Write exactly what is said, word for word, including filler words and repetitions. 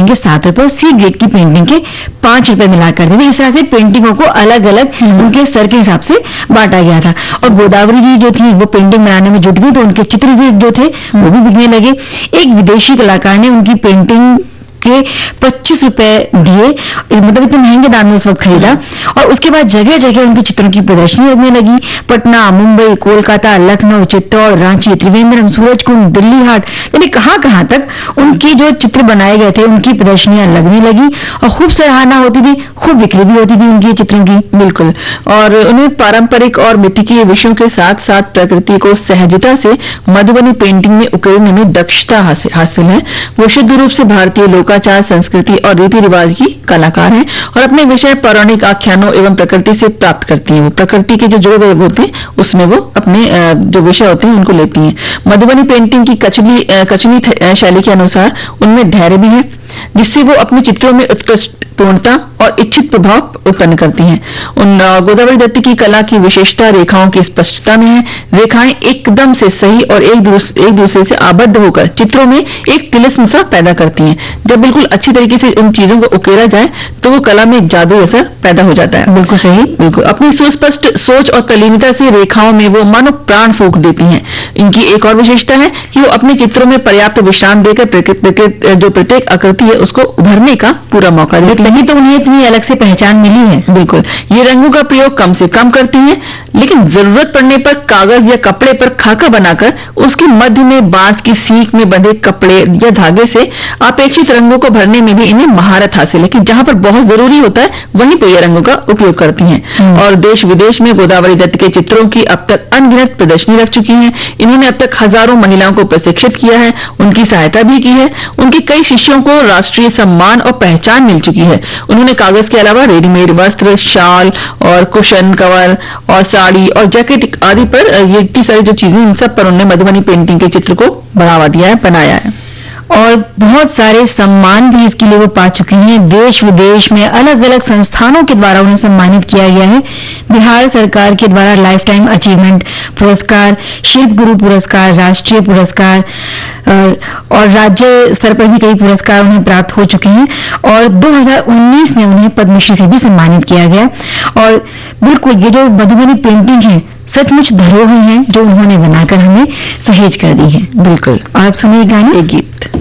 Painting के सात रुपए और सी ग्रेड की पेंटिंग के पांच रुपए मिला करते थे। इस तरह से पेंटिंगों को अलग अलग उनके स्तर के हिसाब से बांटा गया था। और गोदावरी जी जो थी वो पेंटिंग बनाने में जुट गई तो उनके चित्र भी जो थे वो भी बिकने लगे। एक विदेशी कलाकार ने उनकी पेंटिंग के पच्चीस रुपए दिए, मतलब इतने महंगे दाम में उस वक्त खरीदा। और उसके बाद जगह जगह उनके चित्रों की प्रदर्शनी लगने लगी। पटना, मुंबई, कोलकाता, लखनऊ, चित्तौड़, रांची, त्रिवेंद्रम, सूरजकुंड, दिल्ली हाट, यानी कहां कहां तक उनके जो चित्र बनाए गए थे उनकी प्रदर्शनियां लगने लगी और खूब सराहना होती थी, खूब बिक्री भी होती थी उनकी चित्रों की। बिल्कुल। और उन्हें पारंपरिक और मिथिकीय विषयों के साथ साथ प्रकृति को सहजता से मधुबनी पेंटिंग में उकेरने में दक्षता हासिल है। वो शुद्ध रूप से भारतीय लोकाचार, संस्कृति और रीति रिवाज की कलाकार हैं और अपने विषय पौराणिक आख्यानों एवं प्रकृति से प्राप्त करती हैं। वो प्रकृति के जो जुड़े हुए होते हैं उसमें वो अपने जो विषय होते हैं उनको लेती हैं। मधुबनी पेंटिंग की कचली कचनी शैली के अनुसार उनमें धैर्य भी है, जिससे वो अपने चित्रों में उत्कृष्ट पूर्णता और इच्छित प्रभाव उत्पन्न करती हैं। उन गोदावरी दत्त की कला की विशेषता रेखाओं की स्पष्टता में है। रेखाएं एकदम से सही और एक दूसरे एक दूसरे से आबद्ध होकर चित्रों में एक तिलिस्म सा पैदा करती हैं। जब बिल्कुल अच्छी तरीके से इन चीजों को उकेरा जाए तो वो कला में एक जादू असर पैदा हो जाता है। बिल्कुल सही। बिल्कुल अपनी सुस्पष्ट सोच और तल्लीनता से रेखाओं में वो मानो प्राण फूंक देती हैं। इनकी एक और विशेषता है कि वो अपने चित्रों में पर्याप्त विश्राम देकर जो प्रत्येक आकृति है उसको उभरने का पूरा मौका देती है। नहीं तो उन्हें इतनी अलग से पहचान मिली है। बिल्कुल। ये रंगों का प्रयोग कम से कम करती हैं, लेकिन जरूरत पड़ने पर कागज या कपड़े पर खाका बनाकर उसके मध्य में बांस की सीख में बंधे कपड़े या धागे से अपेक्षित रंगों को भरने में भी इन्हें महारत हासिल है कि जहां पर बहुत जरूरी होता है वहीं पर ये रंगों का उपयोग करती हैं। और देश विदेश में गोदावरी दत्त के चित्रों की अब तक अनगिनत प्रदर्शनी रख चुकी हैं। इन्होंने अब तक हजारों महिलाओं को प्रशिक्षित किया है, उनकी सहायता भी की है। उनके कई शिष्यों को राष्ट्रीय सम्मान और पहचान मिल चुकी है। उन्होंने कागज के अलावा रेडीमेड वस्त्र, शाल और कुशन कवर और साड़ी और जैकेट आदि पर ये इतनी सारी जो चीजें इन सब पर उन्होंने मधुबनी पेंटिंग के चित्र को बढ़ावा दिया है, बनाया है। और बहुत सारे सम्मान भी इसके लिए वो पा चुकी हैं। देश विदेश में अलग अलग संस्थानों के द्वारा उन्हें सम्मानित किया गया है। बिहार सरकार के द्वारा लाइफ टाइम अचीवमेंट पुरस्कार, शिल्प गुरु पुरस्कार, राष्ट्रीय पुरस्कार और राज्य स्तर पर भी कई पुरस्कार उन्हें प्राप्त हो चुके हैं। और दो हज़ार उन्नीस में उन्हें पद्मश्री से भी सम्मानित किया गया। और बिल्कुल ये जो मधुबनी पेंटिंग है सचमुच धरोहर है जो उन्होंने बनाकर हमें सहेज कर दी है। बिल्कुल। आप सुनिए गाना, एक गीत।